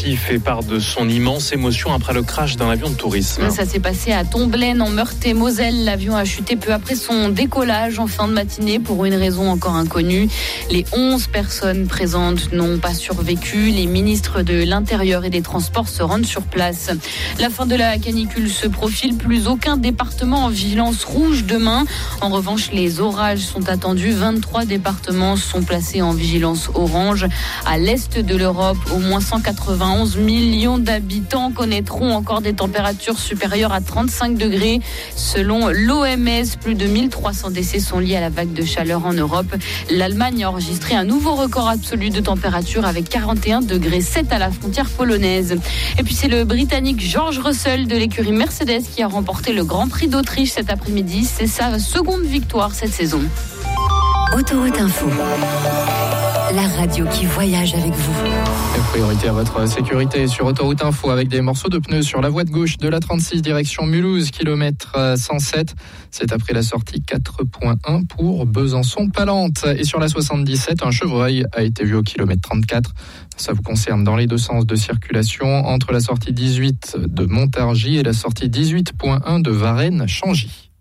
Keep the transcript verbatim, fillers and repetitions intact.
Bastille fait part de son immense émotion après le crash d'un avion de tourisme. Ça s'est passé à Tomblaine, en Meurthe-et-Moselle. L'avion a chuté peu après son décollage en fin de matinée pour une raison encore inconnue. Les onze personnes présentes n'ont pas survécu. Les ministres de l'Intérieur et des Transports se rendent sur place. La fin de la canicule se profile. Plus aucun département en vigilance rouge demain. En revanche, les orages sont attendus. vingt-trois départements sont placés en vigilance orange. À l'est de l'Europe, au moins cent quatre-vingt-onze millions d'habitants connaîtront encore des températures supérieures à trente-cinq degrés. Selon l'O M S, plus de mille trois cents décès sont liés à la vague de chaleur en Europe. L'Allemagne a enregistré un nouveau record absolu de température avec quarante et un degrés sept à la frontière polonaise. Et puis c'est le Britannique George Russell de l'écurie Mercedes qui a remporté le Grand Prix d'Autriche cet après-midi. C'est sa seconde victoire cette saison. Autoroute Info, la radio qui voyage avec vous. Et priorité à votre sécurité sur Autoroute Info avec des morceaux de pneus sur la voie de gauche de la trente-six direction Mulhouse, kilomètre cent sept. C'est après la sortie quatre point un pour Besançon-Palente. Et sur la soixante-dix-sept, un chevreuil a été vu au kilomètre trente-quatre. Ça vous concerne dans les deux sens de circulation entre la sortie dix-huit de Montargis et la sortie dix-huit point un de Varennes-Changy.